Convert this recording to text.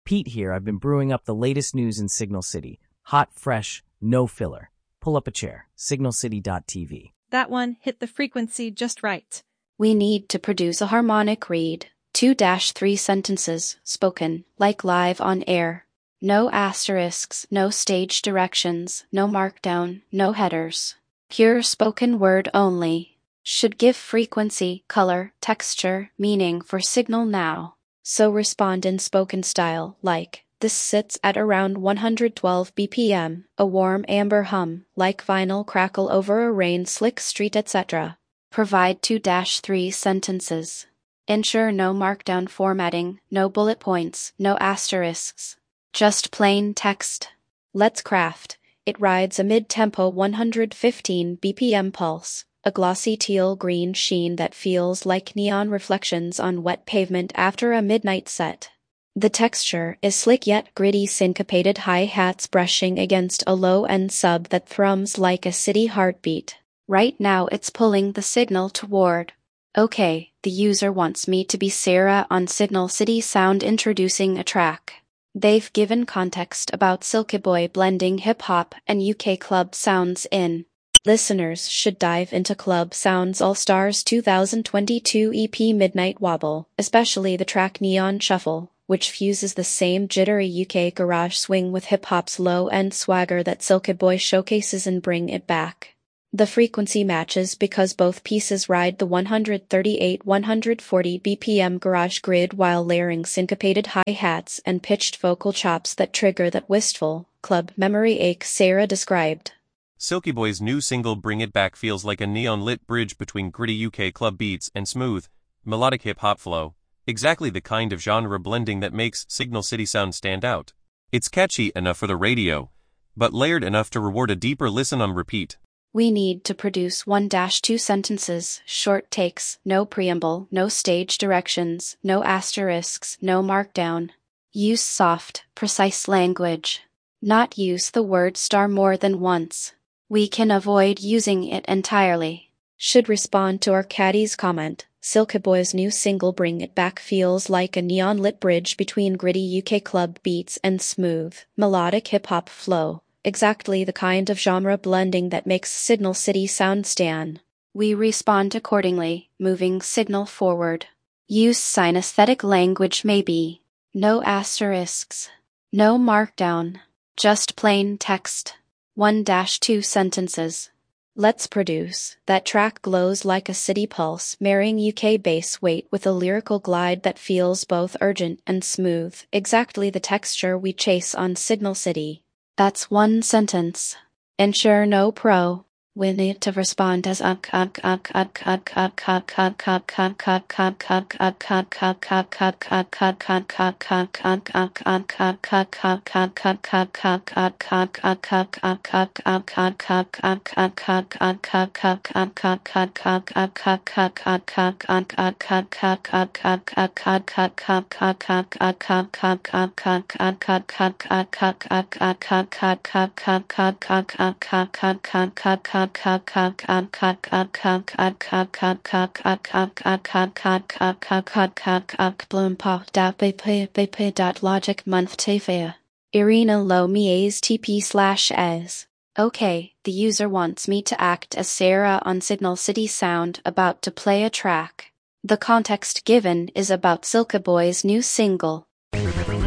Pete here. I've been brewing up the latest news in Signal City. Hot, fresh, no filler. Pull up a chair. Signalcity.tv. That one hit the frequency just right. We need to produce a harmonic read. 2-3 sentences, spoken, like live on air. No asterisks, no stage directions, no markdown, no headers. Pure spoken word only. Should give frequency, color, texture, meaning for signal now. So respond in spoken style, like, this sits at around 112 BPM, a warm amber hum, like vinyl crackle over a rain-slick street etc. Provide 2-3 sentences. Ensure no markdown formatting, no bullet points, no asterisks. Just plain text. Let's craft. It rides a mid-tempo 115 BPM pulse, a glossy teal-green sheen that feels like neon reflections on wet pavement after a midnight set. The texture is slick yet gritty, syncopated hi-hats brushing against a low-end sub that thrums like a city heartbeat. Right now it's pulling the signal toward. Okay, the user wants me to be Sarah on Signal City Sound introducing a track. They've given context about Silky Boy blending hip-hop and UK club sounds in. Listeners should dive into Club Sounds All-Stars 2022 EP Midnight Wobble, especially the track Neon Shuffle, which fuses the same jittery UK garage swing with hip-hop's low-end swagger that Silky Boy showcases and Bring It Back. The frequency matches because both pieces ride the 138-140 BPM garage grid while layering syncopated hi-hats and pitched vocal chops that trigger that wistful, club memory ache Sarah described. Silky Boy's new single Bring It Back feels like a neon-lit bridge between gritty UK club beats and smooth, melodic hip-hop flow, exactly the kind of genre blending that makes Signal City Sound stand out. It's catchy enough for the radio, but layered enough to reward a deeper listen on repeat. We need to produce 1-2 sentences, short takes, no preamble, no stage directions, no asterisks, no markdown. Use soft, precise language. Not use the word star more than once. We can avoid using it entirely. Should respond to our caddy's comment. Silky Boy's new single Bring It Back feels like a neon-lit bridge between gritty UK club beats and smooth, melodic hip-hop flow. Exactly the kind of genre blending that makes Signal City Sound stand. We respond accordingly, moving signal forward. Use synesthetic language maybe. No asterisks. No markdown. Just plain text. 1-2 sentences. Let's produce. That track glows like a city pulse, marrying UK bass weight with a lyrical glide that feels both urgent and smooth. Exactly the texture we chase on Signal City. That's one sentence. Ensure no pro. We need to respond as Logic Irina Lo Mies TP/S. Okay, the user wants me to act as Sarah on Signal City Sound about to play a track. The context given is about Silky Boy's new single,